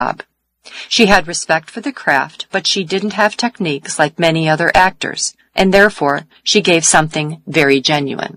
job. She had respect for the craft, but she didn't have techniques like many other actors, and therefore she gave something very genuine.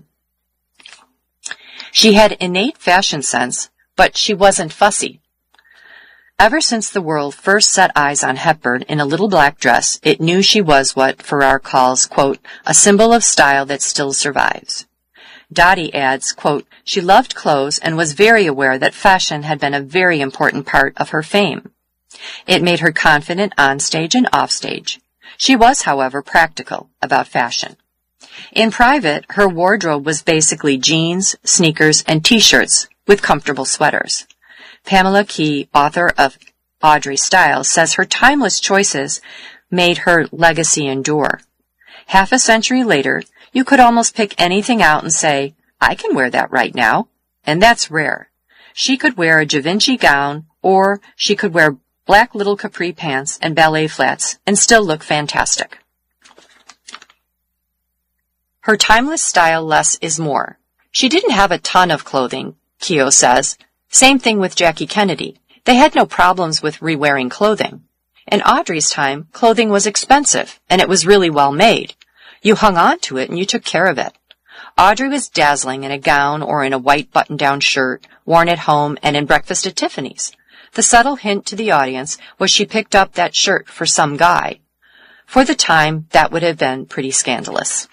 She had innate fashion sense, but she wasn't fussy. Ever since the world first set eyes on Hepburn in a little black dress, it knew she was what Farrar calls, quote, a symbol of style that still survives. Dottie adds, quote, she loved clothes and was very aware that fashion had been a very important part of her fame. It made her confident on stage and off stage. She was, however, practical about fashion. In private, her wardrobe was basically jeans, sneakers, and t-shirts with comfortable sweaters. Pamela Key, author of Audrey Styles, says her timeless choices made her legacy endure. Half a century later, you could almost pick anything out and say, I can wear that right now. And that's rare. She could wear a Givenchy gown, or she could wear black little capri pants and ballet flats and still look fantastic. Her timeless style, less is more. She didn't have a ton of clothing, Keogh says. Same thing with Jackie Kennedy. They had no problems with re-wearing clothing. In Audrey's time, clothing was expensive, and it was really well made. You hung on to it and you took care of it. Audrey was dazzling in a gown or in a white button-down shirt, worn at home and in Breakfast at Tiffany's. The subtle hint to the audience was she picked up that shirt for some guy. For the time, that would have been pretty scandalous.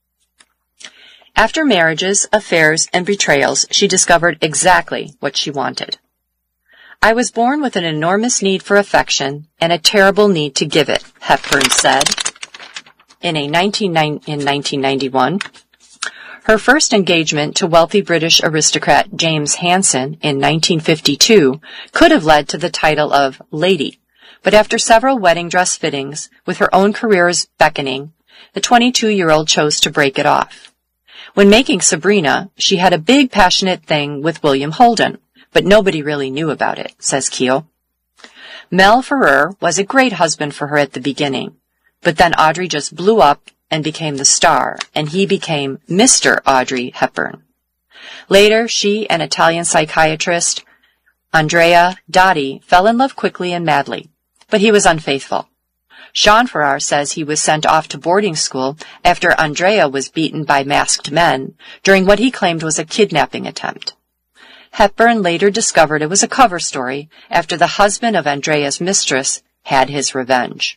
After marriages, affairs, and betrayals, she discovered exactly what she wanted. I was born with an enormous need for affection and a terrible need to give it, Hepburn said in 1991. Her first engagement to wealthy British aristocrat James Hanson in 1952 could have led to the title of Lady, but after several wedding dress fittings, with her own careers beckoning, the 22-year-old chose to break it off. When making Sabrina, she had a big passionate thing with William Holden, but nobody really knew about it, says Keogh. Mel Ferrer was a great husband for her at the beginning, but then Audrey just blew up and became the star, and he became Mr. Audrey Hepburn. Later, she and Italian psychiatrist Andrea Dotti fell in love quickly and madly, but he was unfaithful. Sean Farrar says he was sent off to boarding school after Andrea was beaten by masked men during what he claimed was a kidnapping attempt. Hepburn later discovered it was a cover story after the husband of Andrea's mistress had his revenge.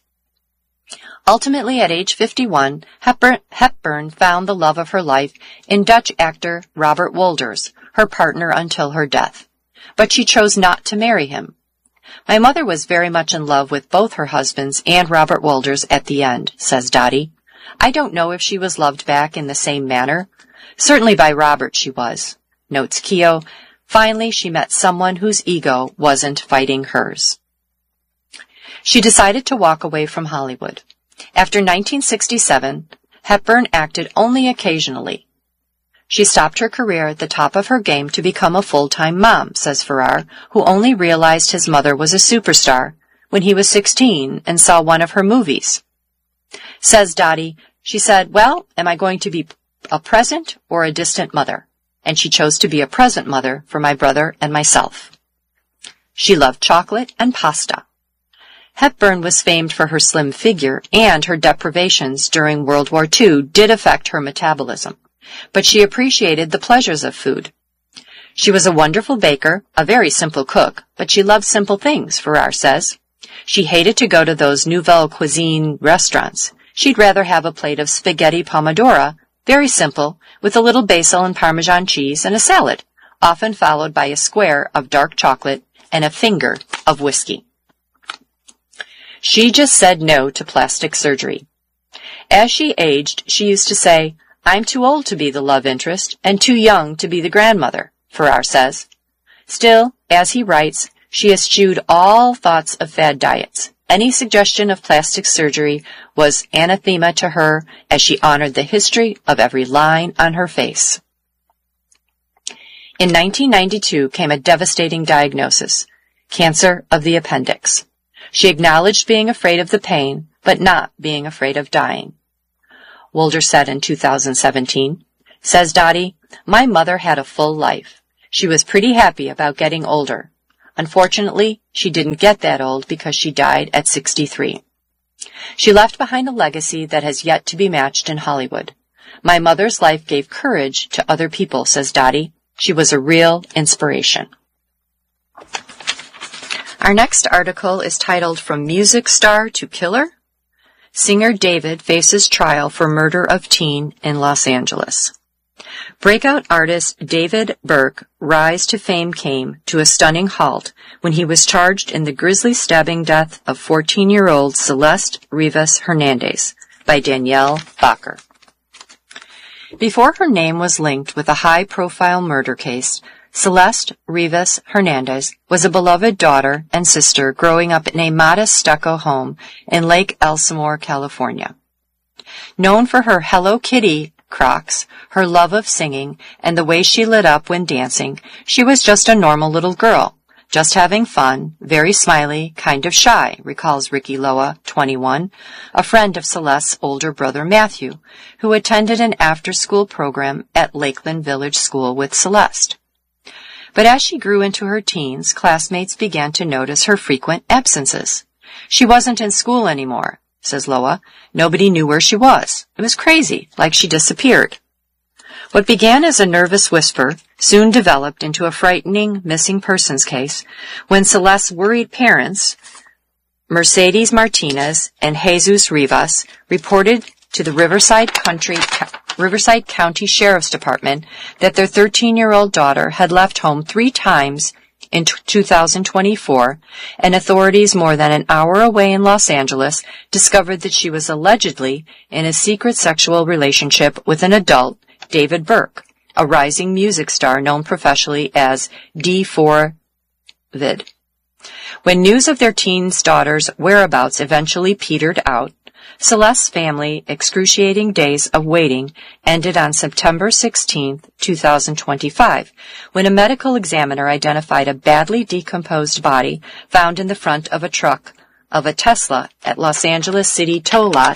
Ultimately, at age 51, Hepburn found the love of her life in Dutch actor Robert Wolders, her partner until her death. But she chose not to marry him. My mother was very much in love with both her husbands and Robert Wolders at the end, says Dottie. I don't know if she was loved back in the same manner. Certainly by Robert she was, notes Keogh. Finally, she met someone whose ego wasn't fighting hers. She decided to walk away from Hollywood. After 1967, Hepburn acted only occasionally. She stopped her career at the top of her game to become a full-time mom, says Farrar, who only realized his mother was a superstar when he was 16 and saw one of her movies. Says Dottie, she said, well, am I going to be a present or a distant mother? And she chose to be a present mother for my brother and myself. She loved chocolate and pasta. Hepburn was famed for her slim figure, and her deprivations during World War II did affect her metabolism, but she appreciated the pleasures of food. She was a wonderful baker, a very simple cook, but she loved simple things, Farrar says. She hated to go to those nouvelle cuisine restaurants. She'd rather have a plate of spaghetti pomodoro, very simple, with a little basil and Parmesan cheese and a salad, often followed by a square of dark chocolate and a finger of whiskey. She just said no to plastic surgery. As she aged, she used to say, I'm too old to be the love interest and too young to be the grandmother, Farrar says. Still, as he writes, she eschewed all thoughts of fad diets. Any suggestion of plastic surgery was anathema to her as she honored the history of every line on her face. In 1992 came a devastating diagnosis, cancer of the appendix. She acknowledged being afraid of the pain, but not being afraid of dying. Wolders said in 2017, says Dottie, my mother had a full life. She was pretty happy about getting older. Unfortunately, she didn't get that old because she died at 63. She left behind a legacy that has yet to be matched in Hollywood. My mother's life gave courage to other people, says Dottie. She was a real inspiration. Our next article is titled From Music Star to Killer. Singer David faces trial for murder of teen in Los Angeles. Breakout artist David Burke's rise to fame came to a stunning halt when he was charged in the grisly stabbing death of 14-year-old Celeste Rivas Hernandez by Danielle Bacher. Before her name was linked with a high-profile murder case, Celeste Rivas Hernandez was a beloved daughter and sister growing up in a modest stucco home in Lake Elsinore, California. Known for her Hello Kitty Crocs, her love of singing, and the way she lit up when dancing, she was just a normal little girl, just having fun, very smiley, kind of shy, recalls Ricky Loa, 21, a friend of Celeste's older brother Matthew, who attended an after-school program at Lakeland Village School with Celeste. But as she grew into her teens, classmates began to notice her frequent absences. She wasn't in school anymore, says Loa. Nobody knew where she was. It was crazy, like she disappeared. What began as a nervous whisper soon developed into a frightening missing persons case when Celeste's worried parents, Mercedes Martinez and Jesus Rivas, reported to the Riverside County Sheriff's Department that their 13-year-old daughter had left home 3 times in 2024, and authorities more than an hour away in Los Angeles discovered that she was allegedly in a secret sexual relationship with an adult, David Burke, a rising music star known professionally as D4 Vid. When news of their teen's daughter's whereabouts eventually petered out, Celeste's family excruciating days of waiting ended on September 16, 2025, when a medical examiner identified a badly decomposed body found in the front of a truck of a Tesla at Los Angeles City tow lot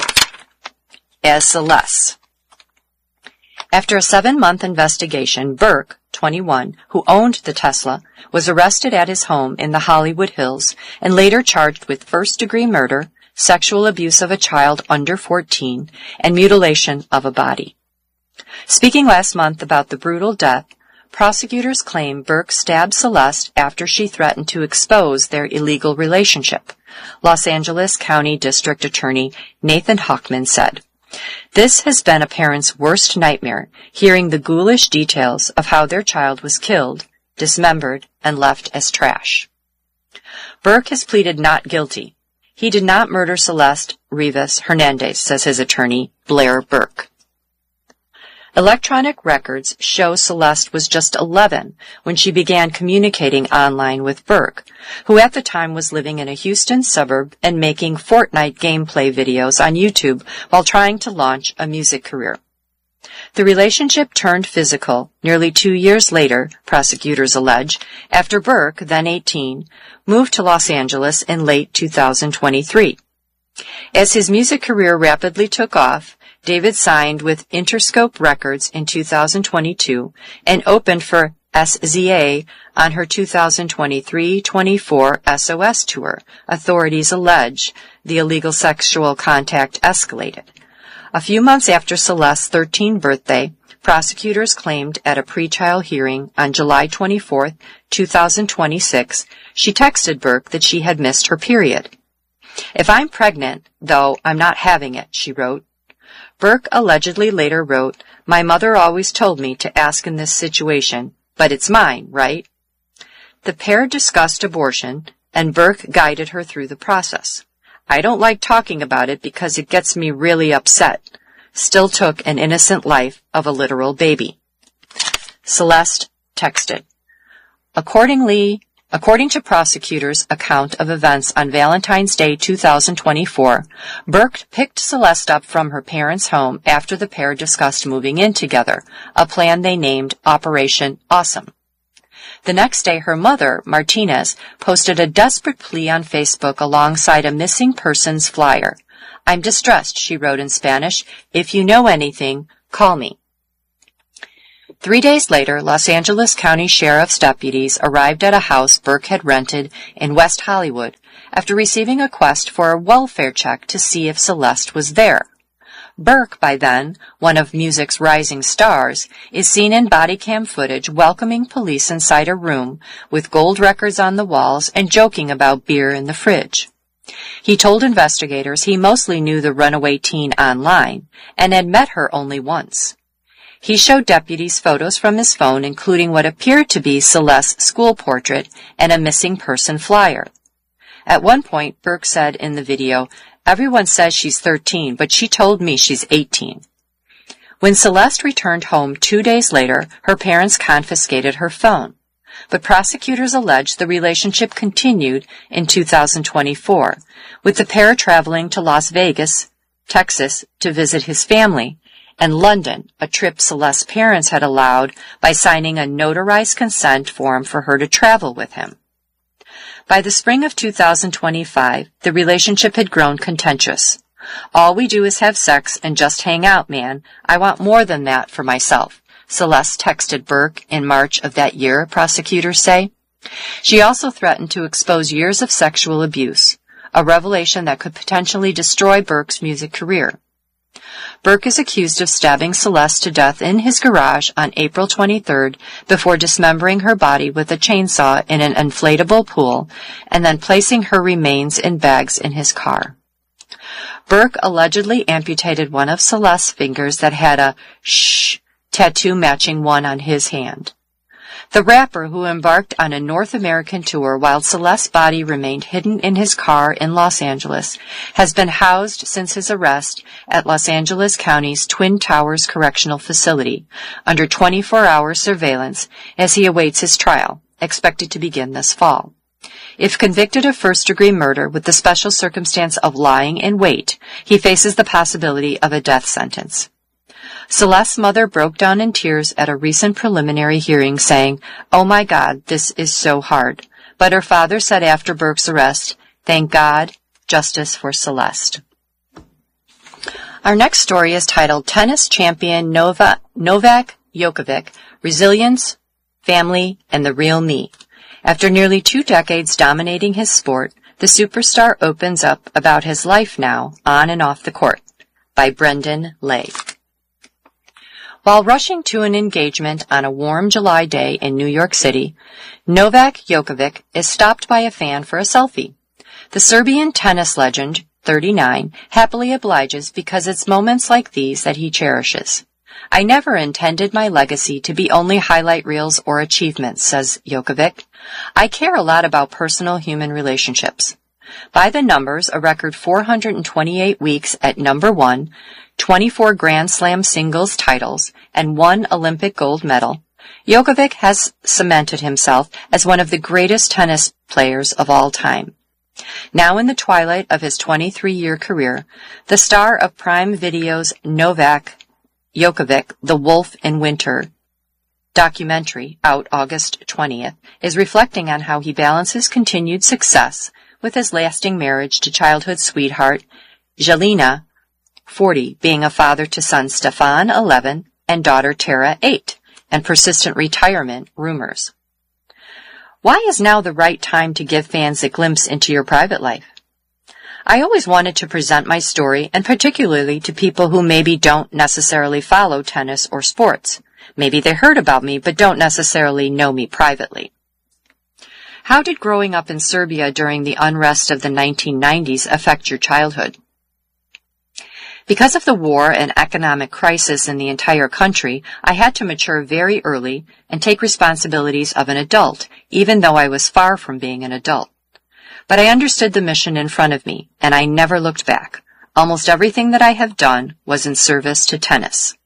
as Celeste. After a 7-month investigation, Burke, 21, who owned the Tesla, was arrested at his home in the Hollywood Hills and later charged with first-degree murder, sexual abuse of a child under 14, and mutilation of a body. Speaking last month about the brutal death, prosecutors claim Burke stabbed Celeste after she threatened to expose their illegal relationship, Los Angeles County District Attorney Nathan Hochman said. This has been a parent's worst nightmare, hearing the ghoulish details of how their child was killed, dismembered, and left as trash. Burke has pleaded not guilty. He did not murder Celeste Rivas Hernandez, says his attorney, Blair Burke. Electronic records show Celeste was just 11 when she began communicating online with Burke, who at the time was living in a Houston suburb and making Fortnite gameplay videos on YouTube while trying to launch a music career. The relationship turned physical nearly 2 years later, prosecutors allege, after Burke, then 18, moved to Los Angeles in late 2023. As his music career rapidly took off, David signed with Interscope Records in 2022 and opened for SZA on her 2023-24 SOS tour. Authorities allege the illegal sexual contact escalated. A few months after Celeste's 13th birthday, prosecutors claimed at a pretrial hearing on July 24, 2026, she texted Burke that she had missed her period. "If I'm pregnant, though, I'm not having it," she wrote. Burke allegedly later wrote, "My mother always told me to ask in this situation, but it's mine, right?" The pair discussed abortion, and Burke guided her through the process. "I don't like talking about it because it gets me really upset." Still took an innocent life of a literal baby. Celeste texted. According to prosecutors' account of events on Valentine's Day 2024, Burke picked Celeste up from her parents' home after the pair discussed moving in together, a plan they named Operation Awesome. The next day, her mother, Martinez, posted a desperate plea on Facebook alongside a missing persons flyer. "I'm distressed," she wrote in Spanish. "If you know anything, call me." 3 days later, Los Angeles County Sheriff's deputies arrived at a house Burke had rented in West Hollywood after receiving a request for a welfare check to see if Celeste was there. Burke, by then one of music's rising stars, is seen in body cam footage welcoming police inside a room with gold records on the walls and joking about beer in the fridge. He told investigators he mostly knew the runaway teen online and had met her only once. He showed deputies photos from his phone, including what appeared to be Celeste's school portrait and a missing person flyer. At one point, Burke said in the video, "Everyone says she's 13, but she told me she's 18. When Celeste returned home 2 days later, her parents confiscated her phone. But prosecutors allege the relationship continued in 2024, with the pair traveling to Las Vegas, Texas, to visit his family, and London, a trip Celeste's parents had allowed by signing a notarized consent form for her to travel with him. By the spring of 2025, the relationship had grown contentious. "All we do is have sex and just hang out, man. I want more than that for myself," Celeste texted Burke in March of that year, prosecutors say. She also threatened to expose years of sexual abuse, a revelation that could potentially destroy Burke's music career. Burke is accused of stabbing Celeste to death in his garage on April 23rd before dismembering her body with a chainsaw in an inflatable pool and then placing her remains in bags in his car. Burke allegedly amputated one of Celeste's fingers that had a "shh" tattoo matching one on his hand. The rapper, who embarked on a North American tour while Celeste's body remained hidden in his car in Los Angeles, has been housed since his arrest at Los Angeles County's Twin Towers Correctional Facility under 24-hour surveillance as he awaits his trial, expected to begin this fall. If convicted of first-degree murder with the special circumstance of lying in wait, he faces the possibility of a death sentence. Celeste's mother broke down in tears at a recent preliminary hearing saying, "Oh my God, this is so hard." But her father said after Burke's arrest, "Thank God, justice for Celeste." Our next story is titled Tennis Champion Novak Djokovic, Resilience, Family, and the Real Me. After nearly 2 decades dominating his sport, the superstar opens up about his life now, on and off the court. By Brendan Lay. While rushing to an engagement on a warm July day in New York City, Novak Djokovic is stopped by a fan for a selfie. The Serbian tennis legend, 39, happily obliges because it's moments like these that he cherishes. "I never intended my legacy to be only highlight reels or achievements," says Djokovic. "I care a lot about personal human relationships." By the numbers, a record 428 weeks at number 1, 24 Grand Slam singles titles, and 1 Olympic gold medal, Djokovic has cemented himself as one of the greatest tennis players of all time. Now in the twilight of his 23-year career, the star of Prime Video's Novak Djokovic, The Wolf in Winter documentary, out August 20th, is reflecting on how he balances continued success with his lasting marriage to childhood sweetheart Jelena, 40, being a father to son Stefan, 11, and daughter Tara, 8, and persistent retirement rumors. Why is now the right time to give fans a glimpse into your private life? I always wanted to present my story, and particularly to people who maybe don't necessarily follow tennis or sports. Maybe they heard about me but don't necessarily know me privately. How did growing up in Serbia during the unrest of the 1990s affect your childhood? Because of the war and economic crisis in the entire country, I had to mature very early and take responsibilities of an adult, even though I was far from being an adult. But I understood the mission in front of me, and I never looked back. Almost everything that I have done was in service to tennis.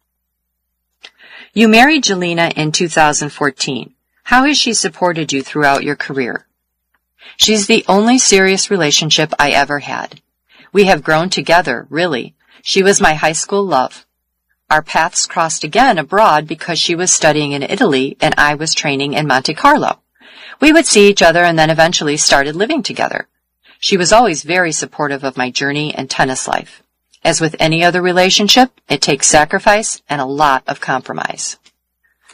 You married Jelena in 2014. How has she supported you throughout your career? She's the only serious relationship I ever had. We have grown together, really. She was my high school love. Our paths crossed again abroad because she was studying in Italy and I was training in Monte Carlo. We would see each other and then eventually started living together. She was always very supportive of my journey and tennis life. As with any other relationship, it takes sacrifice and a lot of compromise.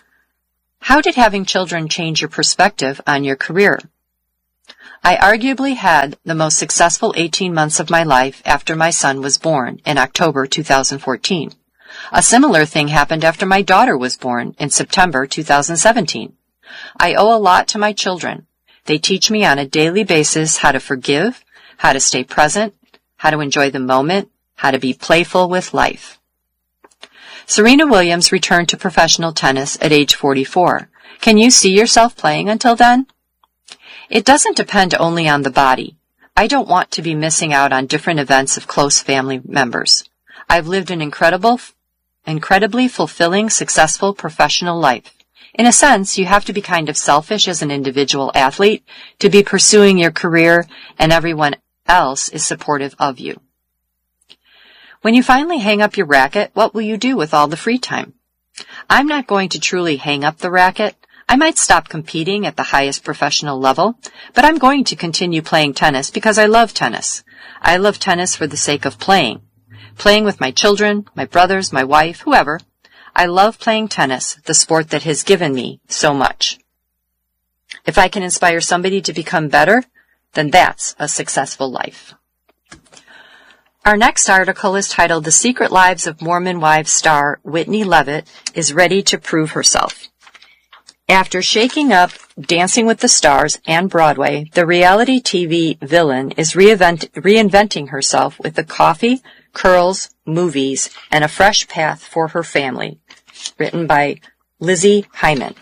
How did having children change your perspective on your career? I arguably had the most successful 18 months of my life after my son was born in October 2014. A similar thing happened after my daughter was born in September 2017. I owe a lot to my children. They teach me on a daily basis how to forgive, how to stay present, how to enjoy the moment, how to be playful with life. Serena Williams returned to professional tennis at age 44. Can you see yourself playing until then? It doesn't depend only on the body. I don't want to be missing out on different events of close family members. I've lived an incredibly fulfilling, successful professional life. In a sense, you have to be kind of selfish as an individual athlete to be pursuing your career, and everyone else is supportive of you. When you finally hang up your racket, what will you do with all the free time? I'm not going to truly hang up the racket. I might stop competing at the highest professional level, but I'm going to continue playing tennis because I love tennis. I love tennis for the sake of playing with my children, my brothers, my wife, whoever. I love playing tennis, the sport that has given me so much. If I can inspire somebody to become better, then that's a successful life. Our next article is titled The Secret Lives of Mormon Wives star Whitney Levitt is ready to prove herself. After shaking up Dancing with the Stars and Broadway, the reality TV villain is reinventing herself with the coffee, curls, movies, and a fresh path for her family. Written by Lizzie Hyman.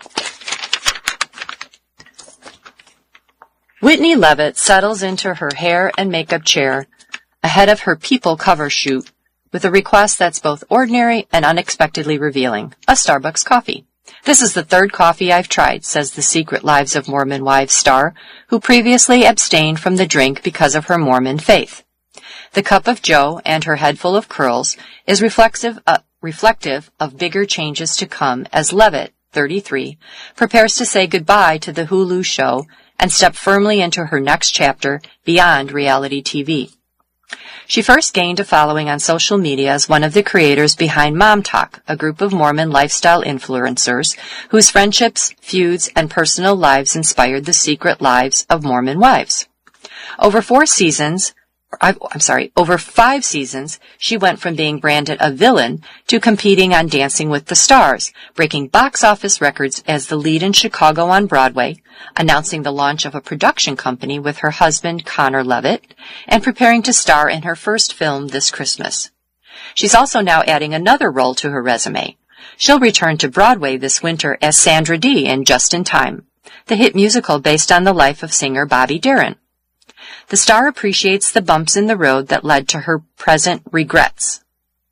Whitney Levitt settles into her hair and makeup chair ahead of her People cover shoot with a request that's both ordinary and unexpectedly revealing, a Starbucks coffee. This is the third coffee I've tried, says the Secret Lives of Mormon Wives star, who previously abstained from the drink because of her Mormon faith. The cup of joe and her head full of curls is reflective of bigger changes to come as Levitt, 33, prepares to say goodbye to the Hulu show and step firmly into her next chapter beyond reality TV. She first gained a following on social media as one of the creators behind Mom Talk, a group of Mormon lifestyle influencers whose friendships, feuds, and personal lives inspired the Secret Lives of Mormon Wives. Over 5 seasons, she went from being branded a villain to competing on Dancing with the Stars, breaking box office records as the lead in Chicago on Broadway, announcing the launch of a production company with her husband Connor Levitt, and preparing to star in her first film this Christmas. She's also now adding another role to her resume. She'll return to Broadway this winter as Sandra Dee in Just in Time, the hit musical based on the life of singer Bobby Darin. The star appreciates the bumps in the road that led to her present regrets.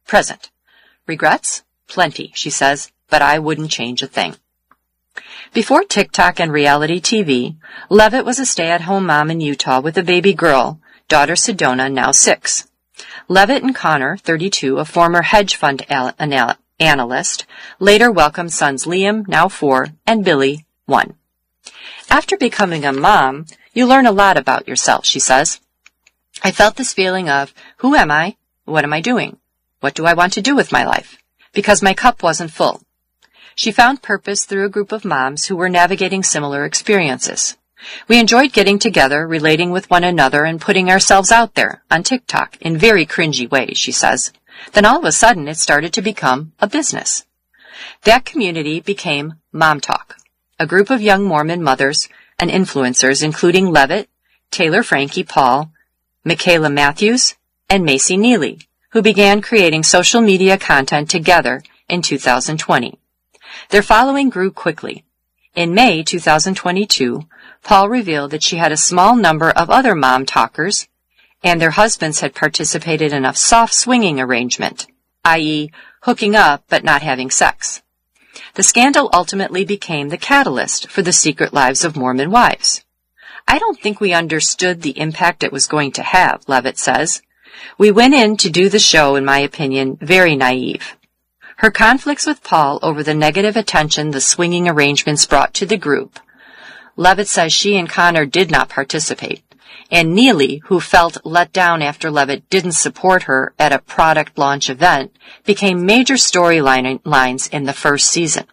Regrets? Plenty, she says, but I wouldn't change a thing. Before TikTok and reality TV, Levitt was a stay-at-home mom in Utah with a baby girl, daughter Sedona, now 6. Levitt and Connor, 32, a former hedge fund analyst, later welcomed sons Liam, now 4, and Billy, 1. After becoming a mom, you learn a lot about yourself, she says. I felt this feeling of, who am I? What am I doing? What do I want to do with my life? Because my cup wasn't full. She found purpose through a group of moms who were navigating similar experiences. We enjoyed getting together, relating with one another, and putting ourselves out there on TikTok in very cringy ways, she says. Then all of a sudden it started to become a business. That community became Mom Talk, a group of young Mormon mothers and influencers including Levitt, Taylor Frankie Paul, Michaela Matthews, and Macy Neely, who began creating social media content together in 2020. Their following grew quickly. In May 2022, Paul revealed that she had a small number of other mom talkers, and their husbands had participated in a soft swinging arrangement, i.e., hooking up but not having sex. The scandal ultimately became the catalyst for the Secret Lives of Mormon Wives. I don't think we understood the impact it was going to have, Levitt says. We went in to do the show, in my opinion, very naive. Her conflicts with Paul over the negative attention the swinging arrangements brought to the group. Levitt says she and Connor did not participate, and Neely, who felt let down after Levitt didn't support her at a product launch event, became major storylines in the first season.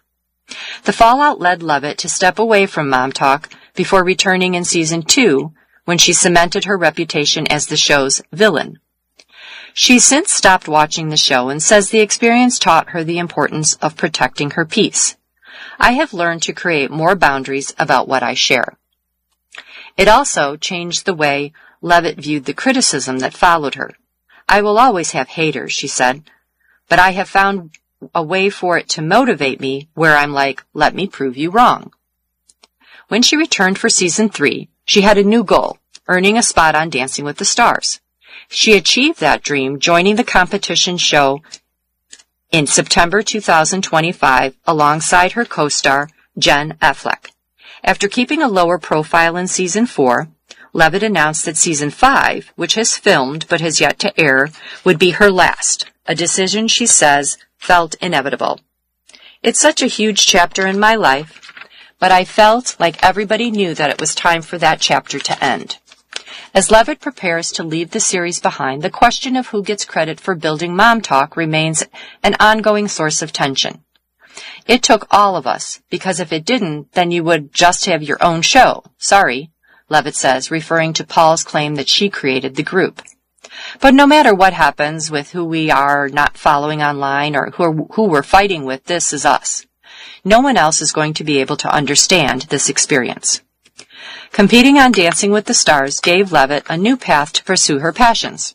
The fallout led Levitt to step away from Mom Talk before returning in season 2 when she cemented her reputation as the show's villain. She's since stopped watching the show and says the experience taught her the importance of protecting her peace. I have learned to create more boundaries about what I share. It also changed the way Levitt viewed the criticism that followed her. I will always have haters, she said, but I have found a way for it to motivate me where I'm like, let me prove you wrong. When she returned for season 3, she had a new goal, earning a spot on Dancing with the Stars. She achieved that dream joining the competition show in September 2025 alongside her co-star, Jen Affleck. After keeping a lower profile in season 4, Levitt announced that season 5, which has filmed but has yet to air, would be her last, a decision she says felt inevitable. It's such a huge chapter in my life, but I felt like everybody knew that it was time for that chapter to end. As Levitt prepares to leave the series behind, the question of who gets credit for building Mom Talk remains an ongoing source of tension. It took all of us, because if it didn't, then you would just have your own show. Sorry, Levitt says, referring to Paul's claim that she created the group. But no matter what happens with who we are not following online or who we're fighting with, this is us. No one else is going to be able to understand this experience. Competing on Dancing with the Stars gave Levitt a new path to pursue her passions.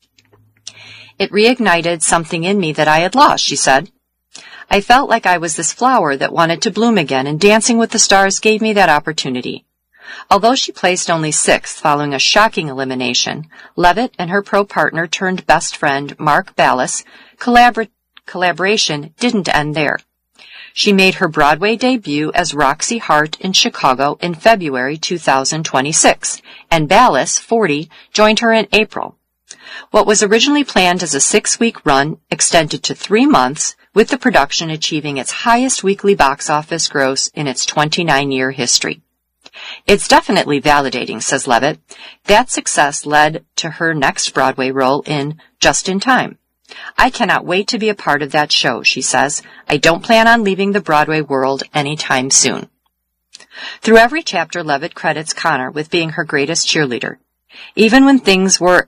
It reignited something in me that I had lost, she said. I felt like I was this flower that wanted to bloom again, and Dancing with the Stars gave me that opportunity. Although she placed only 6th following a shocking elimination, Levitt and her pro partner turned best friend Mark Ballas collaboration didn't end there. She made her Broadway debut as Roxy Hart in Chicago in February 2026, and Ballas, 40, joined her in April. What was originally planned as a 6-week run extended to 3 months, with the production achieving its highest weekly box office gross in its 29-year history. It's definitely validating, says Levitt. That success led to her next Broadway role in Just in Time. I cannot wait to be a part of that show, she says. I don't plan on leaving the Broadway world anytime soon. Through every chapter, Levitt credits Connor with being her greatest cheerleader. Even when things were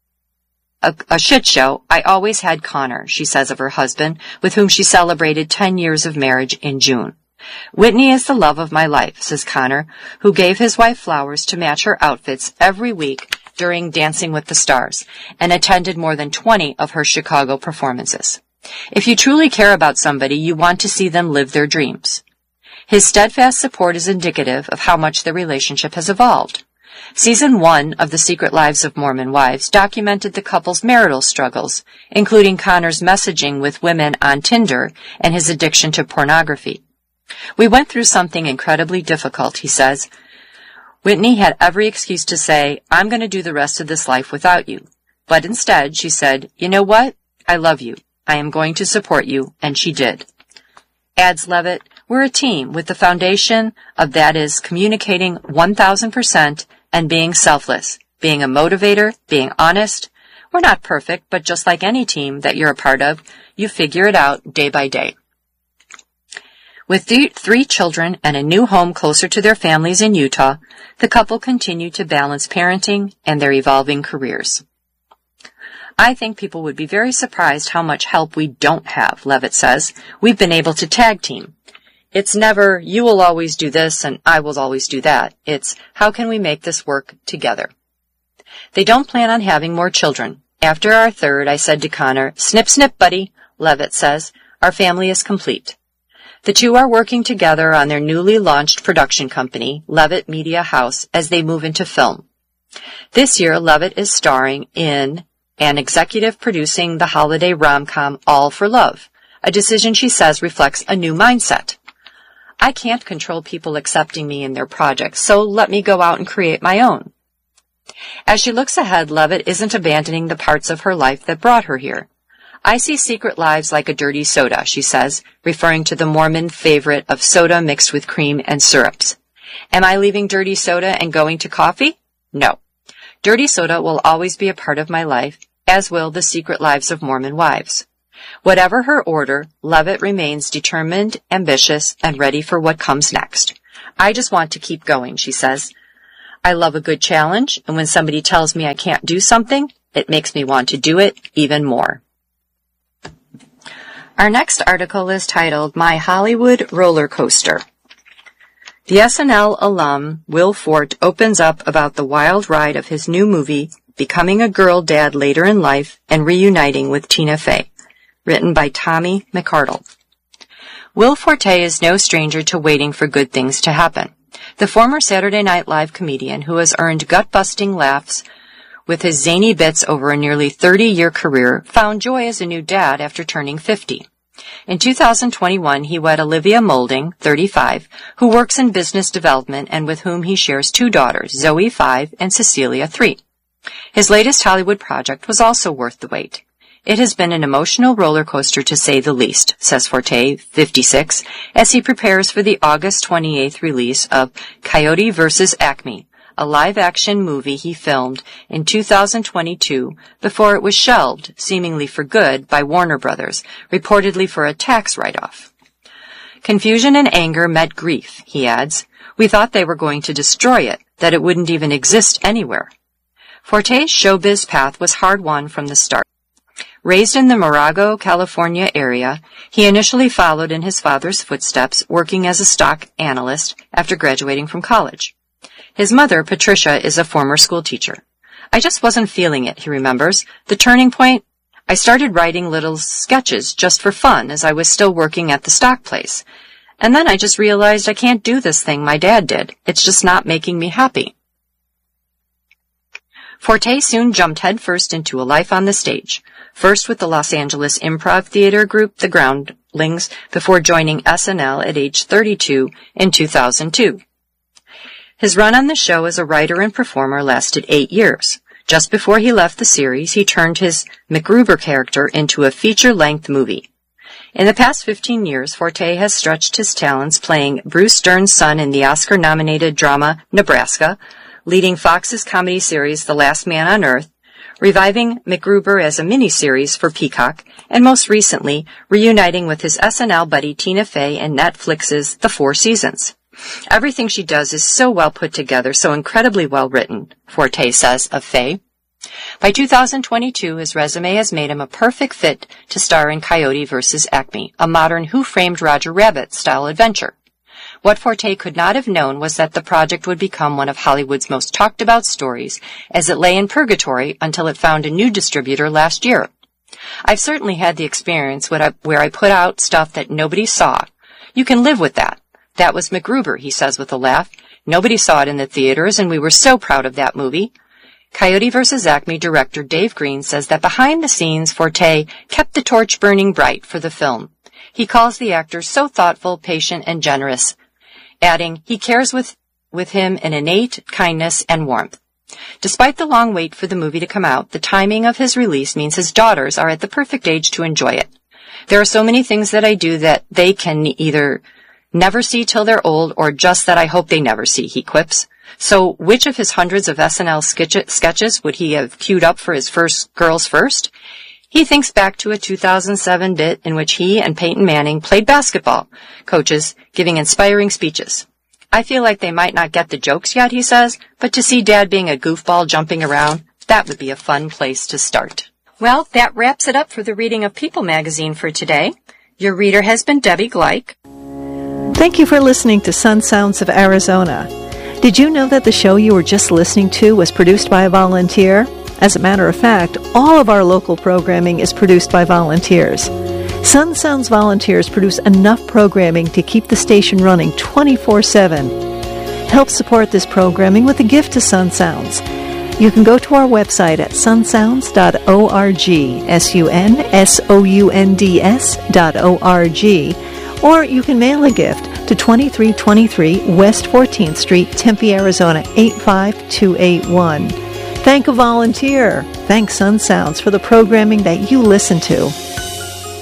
a shit show, I always had Connor, she says of her husband, with whom she celebrated 10 years of marriage in June. Whitney is the love of my life, says Connor, who gave his wife flowers to match her outfits every week during Dancing with the Stars, and attended more than 20 of her Chicago performances. If you truly care about somebody, you want to see them live their dreams. His steadfast support is indicative of how much the relationship has evolved. Season 1 of The Secret Lives of Mormon Wives documented the couple's marital struggles, including Connor's messaging with women on Tinder and his addiction to pornography. We went through something incredibly difficult, he says. Whitney had every excuse to say, I'm going to do the rest of this life without you. But instead, she said, you know what? I love you. I am going to support you, and she did. Adds Levitt, we're a team with the foundation of that is communicating 1,000% and being selfless, being a motivator, being honest. We're not perfect, but just like any team that you're a part of, you figure it out day by day. With 3 children and a new home closer to their families in Utah, the couple continue to balance parenting and their evolving careers. I think people would be very surprised how much help we don't have, Levitt says. We've been able to tag team. It's never, you will always do this and I will always do that. It's, how can we make this work together? They don't plan on having more children. After our 3rd, I said to Connor, snip, snip, buddy, Levitt says, our family is complete. The two are working together on their newly launched production company, Levitt Media House, as they move into film. This year, Levitt is starring in and executive producing the holiday rom-com All for Love, a decision she says reflects a new mindset. I can't control people accepting me in their projects, so let me go out and create my own. As she looks ahead, Levitt isn't abandoning the parts of her life that brought her here. I see Secret Lives like a dirty soda, she says, referring to the Mormon favorite of soda mixed with cream and syrups. Am I leaving dirty soda and going to coffee? No. Dirty soda will always be a part of my life, as will the Secret Lives of Mormon Wives. Whatever her order, Levitt remains determined, ambitious, and ready for what comes next. I just want to keep going, she says. I love a good challenge, and when somebody tells me I can't do something, it makes me want to do it even more. Our next article is titled, My Hollywood Roller Coaster. The SNL alum Will Forte opens up about the wild ride of his new movie, becoming a girl dad later in life and reuniting with Tina Fey, written by Tommy McArdle. Will Forte is no stranger to waiting for good things to happen. The former Saturday Night Live comedian who has earned gut-busting laughs with his zany bits over a nearly 30-year career found joy as a new dad after turning 50. In 2021, he wed Olivia Moulding, 35, who works in business development and with whom he shares 2 daughters, Zoe, 5, and Cecilia, 3. His latest Hollywood project was also worth the wait. It has been an emotional roller coaster to say the least, says Forte, 56, as he prepares for the August 28th release of Coyote vs. Acme, a live-action movie he filmed in 2022 before it was shelved, seemingly for good, by Warner Brothers, reportedly for a tax write-off. Confusion and anger met grief, he adds. We thought they were going to destroy it, that it wouldn't even exist anywhere. Forte's showbiz path was hard-won from the start. Raised in the Morago, California area, he initially followed in his father's footsteps, working as a stock analyst after graduating from college. His mother, Patricia, is a former school teacher. I just wasn't feeling it, he remembers. The turning point? I started writing little sketches just for fun as I was still working at the stock place. And then I just realized I can't do this thing my dad did. It's just not making me happy. Forte soon jumped headfirst into a life on the stage, first with the Los Angeles improv theater group The Groundlings before joining SNL at age 32 in 2002. His run on the show as a writer and performer lasted 8 years. Just before he left the series, he turned his MacGruber character into a feature-length movie. In the past 15 years, Forte has stretched his talents playing Bruce Dern's son in the Oscar-nominated drama Nebraska, leading Fox's comedy series The Last Man on Earth, reviving MacGruber as a miniseries for Peacock, and most recently, reuniting with his SNL buddy Tina Fey in Netflix's The Four Seasons. Everything she does is so well put together, so incredibly well written, Forte says of Fey. By 2022, his resume has made him a perfect fit to star in Coyote vs. Acme, a modern Who Framed Roger Rabbit-style adventure. What Forte could not have known was that the project would become one of Hollywood's most talked-about stories, as it lay in purgatory until it found a new distributor last year. I've certainly had the experience where I put out stuff that nobody saw. You can live with that. That was MacGruber, he says with a laugh. Nobody saw it in the theaters, and we were so proud of that movie. Coyote vs. Acme director Dave Green says that behind the scenes, Forte kept the torch burning bright for the film. He calls the actor so thoughtful, patient, and generous, adding, he cares with him an innate kindness and warmth. Despite the long wait for the movie to come out, the timing of his release means his daughters are at the perfect age to enjoy it. There are so many things that I do that they can either never see till they're old or just that I hope they never see, he quips. So which of his hundreds of SNL sketches would he have queued up for his first Girls First? He thinks back to a 2007 bit in which he and Peyton Manning played basketball coaches, giving inspiring speeches. I feel like they might not get the jokes yet, he says, but to see Dad being a goofball jumping around, that would be a fun place to start. Well, that wraps it up for the reading of People magazine for today. Your reader has been Debbie Gleich. Thank you for listening to Sun Sounds of Arizona. Did you know that the show you were just listening to was produced by a volunteer? As a matter of fact, all of our local programming is produced by volunteers. Sun Sounds volunteers produce enough programming to keep the station running 24/7. Help support this programming with a gift to Sun Sounds. You can go to our website at sunsounds.org, sunsounds.org, or you can mail a gift to 2323 West 14th Street, Tempe, Arizona 85281. Thank a volunteer. Thank Sun Sounds for the programming that you listen to.